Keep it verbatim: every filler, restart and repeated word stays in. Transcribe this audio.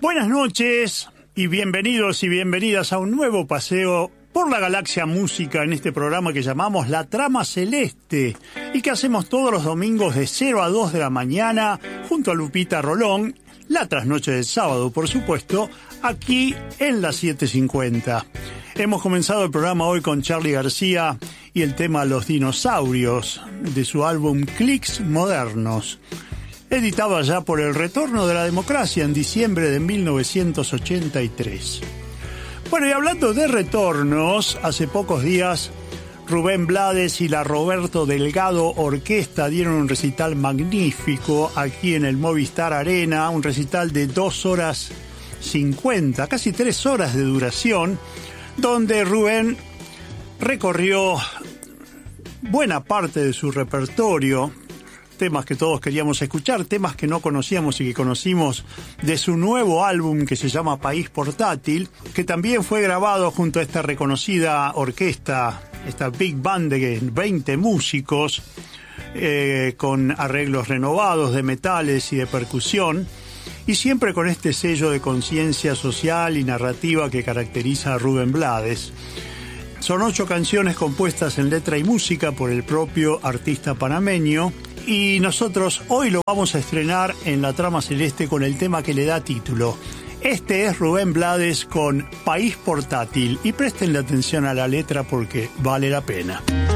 Buenas noches y bienvenidos y bienvenidas a un nuevo paseo por la galaxia música en este programa que llamamos La Trama Celeste y que hacemos todos los domingos de cero a dos de la mañana junto a Lupita Rolón, la trasnoche del sábado, por supuesto, aquí en las siete cincuenta. Hemos comenzado el programa hoy con Charly García y el tema Los Dinosaurios de su álbum Clics Modernos, editado ya por El Retorno de la Democracia en diciembre de mil novecientos ochenta y tres. Bueno, y hablando de retornos, hace pocos días Rubén Blades y la Roberto Delgado Orquesta dieron un recital magnífico aquí en el Movistar Arena, un recital de dos horas cincuenta, casi tres horas de duración, donde Rubén recorrió buena parte de su repertorio, temas que todos queríamos escuchar, temas que no conocíamos y que conocimos de su nuevo álbum que se llama País Portátil, que también fue grabado junto a esta reconocida orquesta, esta big band de veinte músicos, eh, con arreglos renovados de metales y de percusión, y siempre con este sello de conciencia social y narrativa que caracteriza a Rubén Blades. Son ocho canciones compuestas en letra y música por el propio artista panameño, y nosotros hoy lo vamos a estrenar en La Trama Celeste con el tema que le da título. Este es Rubén Blades con País Portátil, y prestenle atención a la letra porque vale la pena.